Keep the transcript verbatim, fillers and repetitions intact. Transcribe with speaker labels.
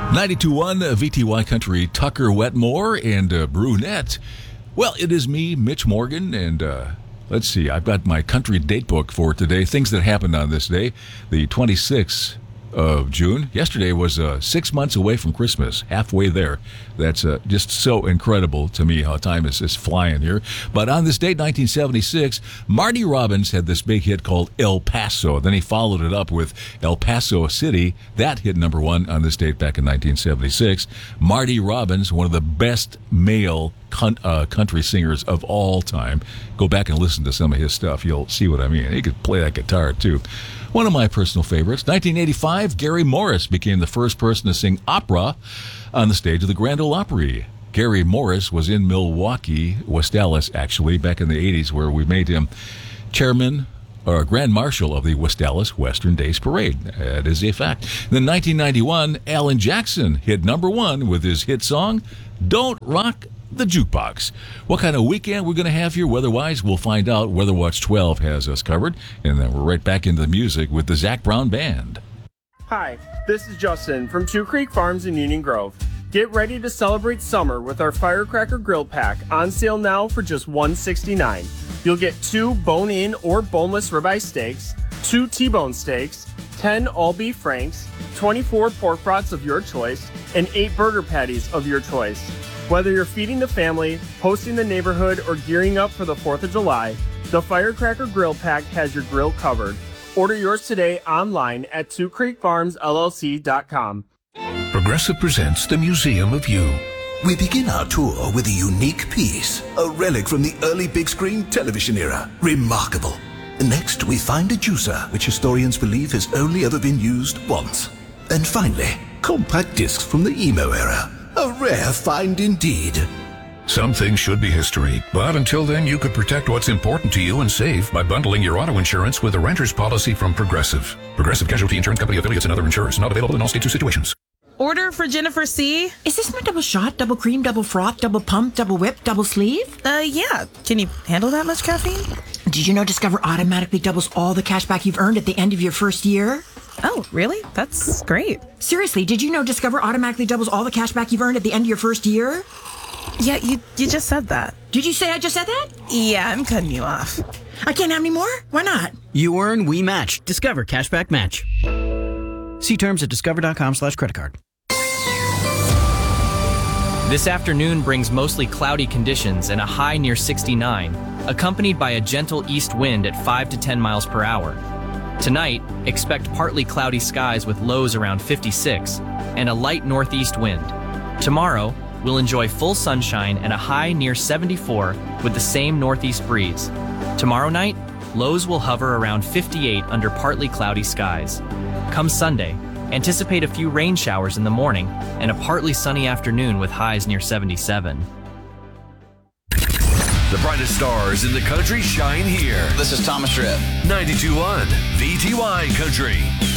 Speaker 1: ninety-two point one V T Y Country, Tucker Wetmore and uh, Brunette. Well, it is me, Mitch Morgan, and uh, let's see, I've got my country date book for today. Things that happened on this day, the twenty-sixth of June. Yesterday was uh, six months away from Christmas, halfway there. That's uh, just so incredible to me how time is, is flying here. But on this date, nineteen seventy-six, Marty Robbins had this big hit called El Paso. Then he followed it up with El Paso City. That hit number one on this date back in nineteen seventy-six. Marty Robbins, one of the best male con- uh, country singers of all time. Go back and listen to some of his stuff. You'll see what I mean. He could play that guitar, too. One of my personal favorites, nineteen eighty-five, Gary Morris became the first person to sing opera on the stage of the Grand Ole Opry. Gary Morris was in Milwaukee, West Dallas, actually, back in the eighties, where we made him chairman or Grand Marshal of the West Dallas Western Days Parade. That is a fact. Then nineteen ninety-one, Alan Jackson hit number one with his hit song, Don't Rock the Jukebox. What kind of weekend we're going to have here weather-wise, we'll find out. Weather Watch twelve has us covered, and then we're right back into the music with the Zach Brown Band.
Speaker 2: Hi, this is Justin from Two Creek Farms in Union Grove. Get ready to celebrate summer with our Firecracker Grill Pack, on sale now for just one dollar and sixty-nine cents. You'll get two bone-in or boneless ribeye steaks, two T-bone steaks, ten all-beef franks, twenty-four pork brats of your choice, and eight burger patties of your choice. Whether you're feeding the family, hosting the neighborhood, or gearing up for the fourth of July, the Firecracker Grill Pack has your grill covered. Order yours today online at two creek farms l l c dot com.
Speaker 3: Progressive presents the Museum of You.
Speaker 4: We begin our tour with a unique piece, a relic from the early big screen television era. Remarkable. Next, we find a juicer, which historians believe has only ever been used once. And finally, compact discs from the emo era. A rare find indeed.
Speaker 3: Some things should be history, but until then you could protect what's important to you and save by bundling your auto insurance with a renter's policy from Progressive. Progressive Casualty Insurance Company affiliates and other insurers. Not available in all states or situations.
Speaker 5: Order for Jennifer C.
Speaker 6: Is this my double shot, double cream, double froth, double pump, double whip, double sleeve?
Speaker 5: Uh, yeah. Can you handle that much caffeine?
Speaker 6: Did you know Discover automatically doubles all the cash back you've earned at the end of your first year?
Speaker 5: Oh, really? That's great.
Speaker 6: Seriously, did you know Discover automatically doubles all the cash back you've earned at the end of your first year?
Speaker 5: Yeah, you you just said that.
Speaker 6: Did you say I just said that?
Speaker 5: Yeah, I'm cutting you off.
Speaker 6: I can't have any more? Why not?
Speaker 7: You earn, we match. Discover Cashback Match. See terms at discover.com slash credit card.
Speaker 8: This afternoon brings mostly cloudy conditions and a high near sixty-nine, accompanied by a gentle east wind at five to ten miles per hour. Tonight, expect partly cloudy skies with lows around fifty-six and a light northeast wind. Tomorrow, we'll enjoy full sunshine and a high near seventy-four with the same northeast breeze. Tomorrow night, lows will hover around fifty-eight under partly cloudy skies. Come Sunday, anticipate a few rain showers in the morning and a partly sunny afternoon with highs near seventy-seven.
Speaker 9: The brightest stars in the country shine here.
Speaker 10: This is Thomas Tripp.
Speaker 9: ninety-two point one V T Y Country.